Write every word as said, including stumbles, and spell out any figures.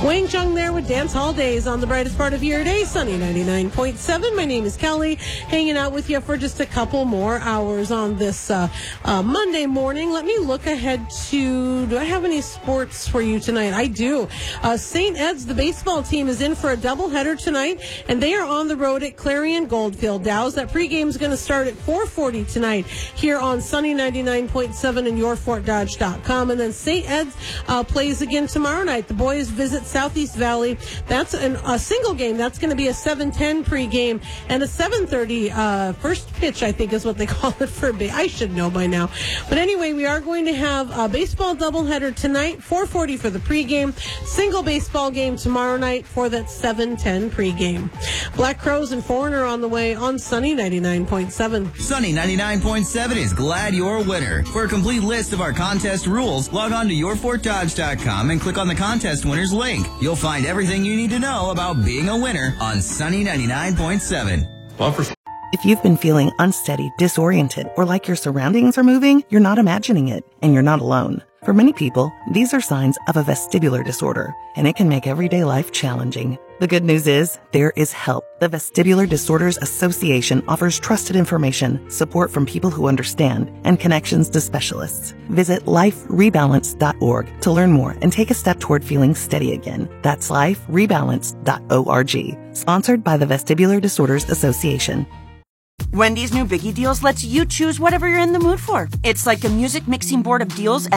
Wang Chung there with Dance Hall Days on the brightest part of your day, Sunny ninety-nine point seven. My name is Kelly, hanging out with you for just a couple more hours on this uh, uh, Monday morning. Let me look ahead to, do I have any sports for you tonight? I do. Uh, Saint Ed's, the baseball team, is in for a doubleheader tonight, and they are on the road at Clarion Goldfield Dows. That pregame is going to start at four forty tonight here on Sunny ninety-nine point seven and your fort dodge dot com. And then Saint Ed's uh, plays again tomorrow night. The boys visit Southeast Valley. That's an, a single game. That's going to be a seven ten pregame and a seven thirty uh, first pitch, I think is what they call it for a I should know by now. But anyway, we are going to have a baseball doubleheader tonight, four forty for the pregame, single baseball game tomorrow night for that seven ten pregame. Black Crows and Foreigner on the way on Sunny ninety-nine point seven. Sunny ninety-nine point seven is glad you're a winner. For a complete list of our contest rules, log on to your fort dodge dot com and click on the contest winners link. You'll find everything you need to know about being a winner on Sunny ninety-nine point seven. If you've been feeling unsteady, disoriented, or like your surroundings are moving, you're not imagining it, and you're not alone. For many people, these are signs of a vestibular disorder, and it can make everyday life challenging. The good news is, there is help. The Vestibular Disorders Association offers trusted information, support from people who understand, and connections to specialists. Visit life rebalance dot org to learn more and take a step toward feeling steady again. That's life rebalance dot org. Sponsored by the Vestibular Disorders Association. Wendy's new Biggie Deals lets you choose whatever you're in the mood for. It's like a music mixing board of deals